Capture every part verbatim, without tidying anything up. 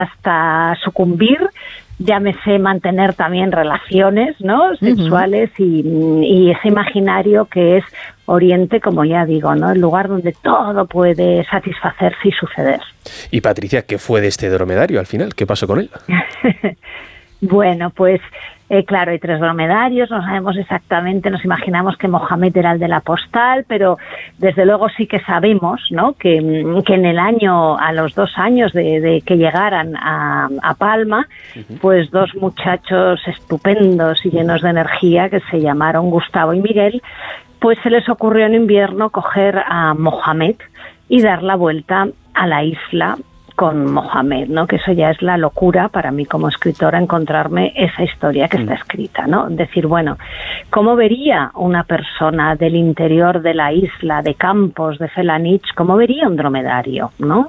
hasta sucumbir, llámese mantener también relaciones, ¿no?, sexuales, uh-huh. y, y ese imaginario que es Oriente, como ya digo, ¿no?, el lugar donde todo puede satisfacerse y suceder. Y Patricia, ¿qué fue de este dromedario al final? ¿Qué pasó con él? Bueno, pues eh, claro, hay tres dromedarios, no sabemos exactamente, nos imaginamos que Mohamed era el de la postal, pero desde luego sí que sabemos, ¿no?, que, que en el año, a los dos años de, de que llegaran a, a Palma, uh-huh. pues dos muchachos estupendos y llenos de energía que se llamaron Gustavo y Miguel, pues se les ocurrió en invierno coger a Mohamed y dar la vuelta a la isla con Mohamed, ¿no? Que eso ya es la locura para mí como escritora, encontrarme esa historia que está escrita, ¿no? Decir, bueno, ¿cómo vería una persona del interior de la isla, de Campos, de Felanitx, cómo vería un dromedario, ¿no?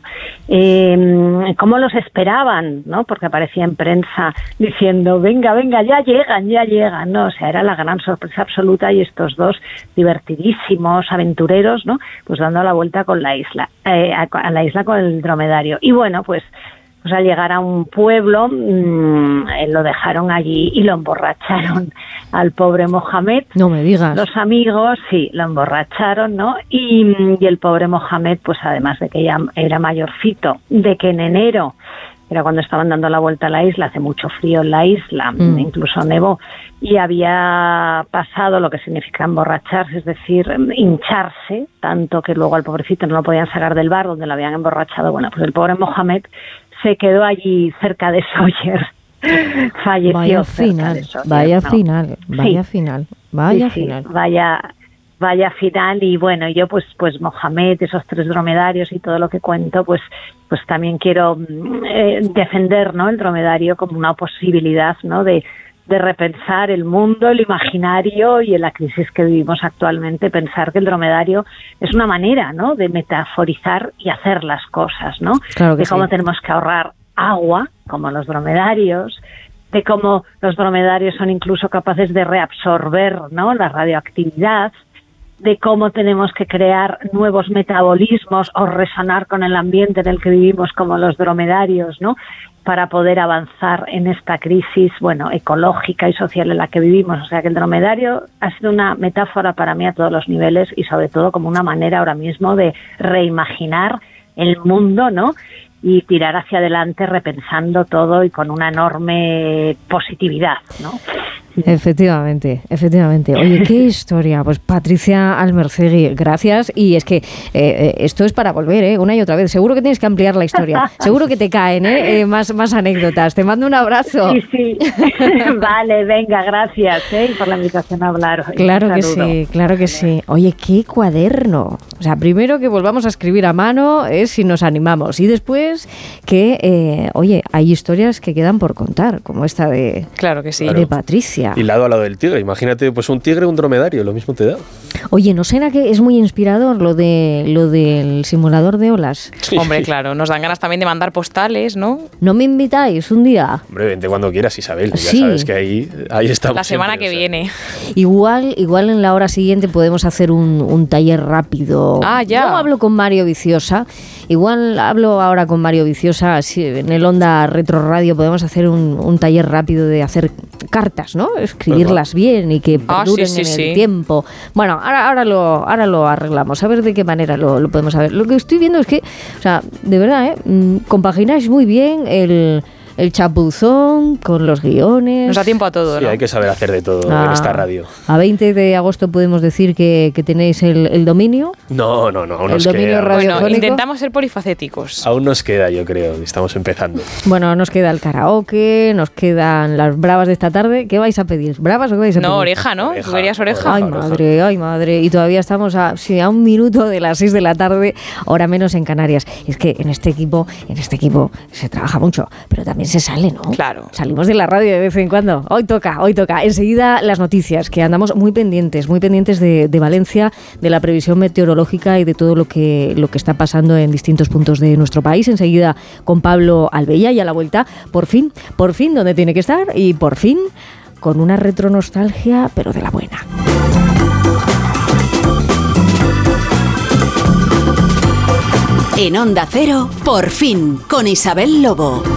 Eh, ¿Cómo los esperaban, ¿no? Porque aparecía en prensa diciendo, venga, venga, ya llegan, ya llegan, ¿no? O sea, era la gran sorpresa absoluta, y estos dos divertidísimos aventureros, ¿no? Pues dando la vuelta con la isla, eh, a, a la isla con el dromedario. Y bueno, pues, pues al llegar a un pueblo, mmm, lo dejaron allí y lo emborracharon al pobre Mohamed. No me digas. Los amigos, sí, lo emborracharon, ¿no? Y, y el pobre Mohamed, pues además de que ya era mayorcito, de que en enero, era cuando estaban dando la vuelta a la isla, hace mucho frío en la isla, mm. incluso nevó, y había pasado lo que significa emborracharse, es decir, hincharse, tanto que luego al pobrecito no lo podían sacar del bar donde lo habían emborrachado. Bueno, pues el pobre Mohamed se quedó allí cerca de Sóller. Falleció. Vaya final, de Sóller, vaya ¿no? final, vaya sí. final, vaya sí, final. Sí, vaya... vaya final. Y bueno, yo pues pues Mohamed, esos tres dromedarios y todo lo que cuento, pues pues también quiero eh, defender, ¿no?, el dromedario como una posibilidad, ¿no?, de, de repensar el mundo, el imaginario, y en la crisis que vivimos actualmente, pensar que el dromedario es una manera, ¿no?, de metaforizar y hacer las cosas, ¿no? Claro que de cómo sí. tenemos que ahorrar agua, como los dromedarios, de cómo los dromedarios son incluso capaces de reabsorber, ¿no?, la radioactividad, de cómo tenemos que crear nuevos metabolismos o resonar con el ambiente en el que vivimos como los dromedarios, ¿no?, para poder avanzar en esta crisis, bueno, ecológica y social en la que vivimos. O sea que el dromedario ha sido una metáfora para mí a todos los niveles, y sobre todo como una manera ahora mismo de reimaginar el mundo, ¿no?, y tirar hacia adelante repensando todo y con una enorme positividad, ¿no? Efectivamente, efectivamente. Oye, qué historia. Pues Patricia Almercegui, gracias. Y es que eh, esto es para volver, ¿eh?, una y otra vez. Seguro que tienes que ampliar la historia. Seguro que te caen, ¿eh? Eh, más, más anécdotas. Te mando un abrazo. Sí, sí. Vale, venga, gracias, ¿eh?, por la invitación a hablar hoy. Claro que sí, claro que sí. Oye, qué cuaderno. O sea, primero que volvamos a escribir a mano es si nos animamos. Y después que, eh, oye, hay historias que quedan por contar, como esta de, claro que sí. de Patricia. Y lado a lado del tigre, imagínate, pues un tigre, un dromedario, lo mismo te da. Oye, ¿no será que es muy inspirador lo de lo del simulador de olas? Sí. Hombre, claro, nos dan ganas también de mandar postales, ¿no? ¿No me invitáis un día? Hombre, vente cuando quieras, Isabel, sí. Ya sabes que ahí, ahí estamos. La semana siempre, que o sea. viene. Igual, igual en la hora siguiente podemos hacer un, un taller rápido. Ah, ya. Yo hablo con Mario Viciosa. Igual hablo ahora con Mario Viciosa, así, en el Onda Retro Radio podemos hacer un, un taller rápido de hacer cartas, ¿no? Escribirlas bien y que ah, perduren sí, sí, en el sí. tiempo. Bueno, ahora, ahora, lo, ahora lo arreglamos, a ver de qué manera lo, lo podemos saber. Lo que estoy viendo es que, o sea, de verdad, ¿eh?, compagináis muy bien el... el chapuzón con los guiones. Nos da tiempo a todo, sí, ¿no? Hay que saber hacer de todo Ah, en esta radio. A veinte de agosto podemos decir que, que tenéis el, el dominio. No, no, no, aún el nos dominio queda. radiofónico. Bueno, intentamos ser polifacéticos. Aún nos queda, yo creo, estamos empezando. Bueno, nos queda el karaoke, nos quedan las bravas de esta tarde. ¿Qué vais a pedir? ¿Bravas o qué vais a pedir? No, oreja, ¿no? Oreja, ¿Tú querías oreja? Ay, oreja. madre, ay, madre. Y todavía estamos a, sí, a un minuto de las seis de la tarde, hora menos en Canarias. Es que en este equipo, en este equipo se trabaja mucho, pero también se sale, ¿no? Claro. Salimos de la radio de vez en cuando. Hoy toca, hoy toca. Enseguida las noticias, que andamos muy pendientes, muy pendientes de, de Valencia, de la previsión meteorológica y de todo lo que, lo que está pasando en distintos puntos de nuestro país. Enseguida con Pablo Albella, y a la vuelta, por fin, por fin, donde tiene que estar, y por fin con una retronostalgia, pero de la buena. En Onda Cero, por fin, con Isabel Lobo.